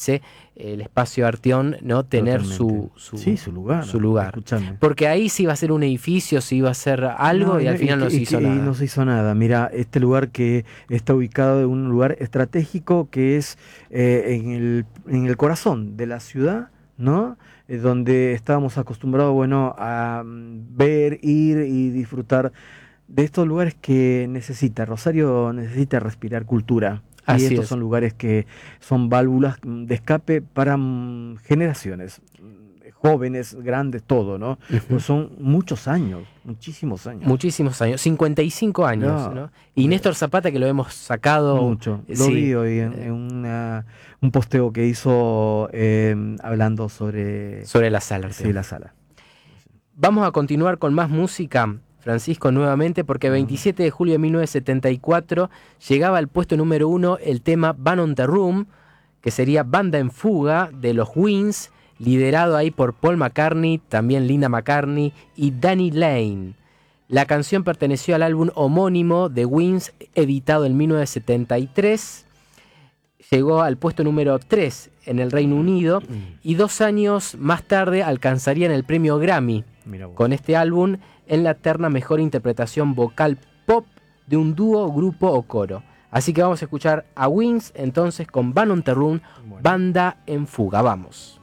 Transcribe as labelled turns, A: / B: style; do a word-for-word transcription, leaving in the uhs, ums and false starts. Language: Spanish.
A: merece el espacio Arteón, ¿no? Tener su, su,
B: sí, su lugar.
A: Su lugar.
B: Escuchame.
A: Porque ahí se iba a ser un edificio, se iba a hacer algo no, y, y al final
B: y,
A: no se
B: y,
A: hizo
B: y,
A: nada.
B: Y no se hizo nada. Mira, este lugar que está ubicado en un lugar estratégico que es eh, en, el, en el corazón de la ciudad, ¿no? Eh, donde estábamos acostumbrados, bueno, a um, ver, ir y disfrutar de estos lugares que necesita. Rosario necesita respirar cultura.
A: Así
B: y estos
A: es.
B: son lugares que son válvulas de escape para um, generaciones, jóvenes, grandes, todo, ¿no? Uh-huh. Pues son muchos años, muchísimos años.
A: Muchísimos años, cincuenta y cinco años,
B: no,
A: ¿no? Y
B: no.
A: Néstor Zapata, que lo hemos sacado...
B: Mucho, lo
A: sí.
B: vi hoy en, en una, un posteo que hizo eh, hablando sobre...
A: Sobre la sala.
B: Sí, la sala.
A: Vamos a continuar con más música, Francisco, nuevamente, porque veintisiete de julio de mil novecientos setenta y cuatro llegaba al puesto número uno el tema Band on the Room, que sería Banda en Fuga, de los Wings, liderado ahí por Paul McCartney, también Linda McCartney y Danny Lane. La canción perteneció al álbum homónimo de Wings, editado en mil novecientos setenta y tres. Llegó al puesto número tres en el Reino Unido y dos años más tarde alcanzarían el premio Grammy con este álbum en la terna Mejor Interpretación Vocal Pop de un dúo, grupo o coro. Así que vamos a escuchar a Wings entonces con Band on the Room, bueno. Banda en Fuga. Vamos.